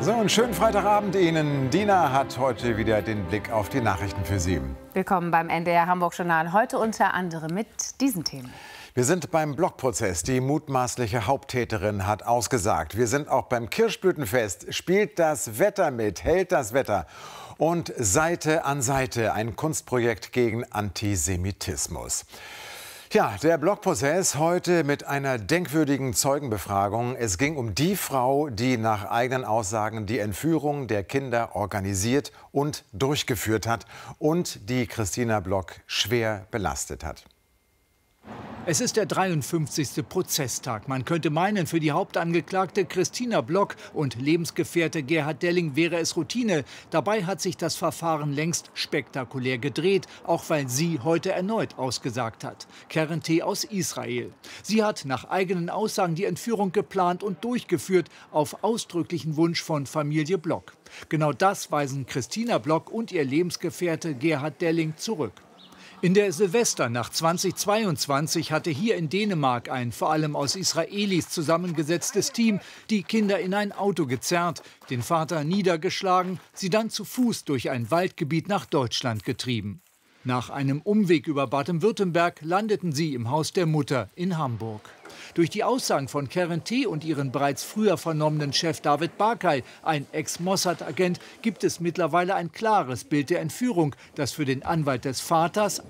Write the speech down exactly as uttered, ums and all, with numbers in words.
So, einen schönen Freitagabend Ihnen. Dina hat heute wieder den Blick auf die Nachrichten für Sie. Willkommen beim N D R Hamburg Journal. Heute unter anderem mit diesen Themen. Wir sind beim Blockprozess. Die mutmaßliche Haupttäterin hat ausgesagt. Wir sind auch beim Kirschblütenfest. Spielt das Wetter mit, hält das Wetter. Und Seite an Seite ein Kunstprojekt gegen Antisemitismus. Ja, der Blockprozess heute mit einer denkwürdigen Zeugenbefragung. Es ging um die Frau, die nach eigenen Aussagen die Entführung der Kinder organisiert und durchgeführt hat und die Christina Block schwer belastet hat. Es ist der dreiundfünfzigste Prozesstag. Man könnte meinen, für die Hauptangeklagte Christina Block und Lebensgefährte Gerhard Delling wäre es Routine. Dabei hat sich das Verfahren längst spektakulär gedreht, auch weil sie heute erneut ausgesagt hat. Keren T. aus Israel. Sie hat nach eigenen Aussagen die Entführung geplant und durchgeführt, auf ausdrücklichen Wunsch von Familie Block. Genau das weisen Christina Block und ihr Lebensgefährte Gerhard Delling zurück. In der Silvesternacht zweitausendzweiundzwanzig hatte hier in Dänemark ein vor allem aus Israelis zusammengesetztes Team die Kinder in ein Auto gezerrt, den Vater niedergeschlagen, sie dann zu Fuß durch ein Waldgebiet nach Deutschland getrieben. Nach einem Umweg über Baden-Württemberg landeten sie im Haus der Mutter in Hamburg. Durch die Aussagen von Keren T. und ihren bereits früher vernommenen Chef David Barkay, ein Ex-Mossad-Agent, gibt es mittlerweile ein klares Bild der Entführung, das für den Anwalt des Vaters